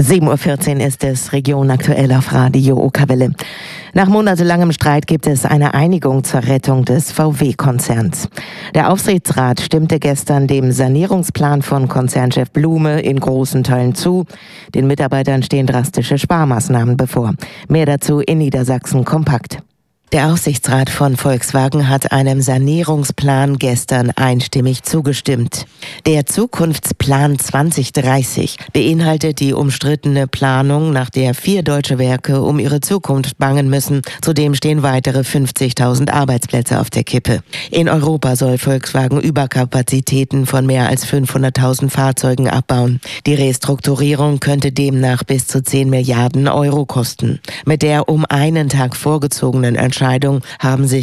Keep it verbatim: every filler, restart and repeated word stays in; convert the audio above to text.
sieben Uhr vierzehn ist es, Region aktuell auf Radio Okerwelle. Nach monatelangem Streit gibt es eine Einigung zur Rettung des V W-Konzerns. Der Aufsichtsrat stimmte gestern dem Sanierungsplan von Konzernchef Blume in großen Teilen zu. Den Mitarbeitern stehen drastische Sparmaßnahmen bevor. Mehr dazu in Niedersachsen kompakt. Der Aufsichtsrat von Volkswagen hat einem Sanierungsplan gestern einstimmig zugestimmt. Der Zukunftsplan zwanzig dreißig beinhaltet die umstrittene Planung, nach der vier deutsche Werke um ihre Zukunft bangen müssen. Zudem stehen weitere fünfzigtausend Arbeitsplätze auf der Kippe. In Europa soll Volkswagen Überkapazitäten von mehr als fünfhunderttausend Fahrzeugen abbauen. Die Restrukturierung könnte demnach bis zu zehn Milliarden Euro kosten. Mit der um einen Tag vorgezogenen Entscheidung haben sich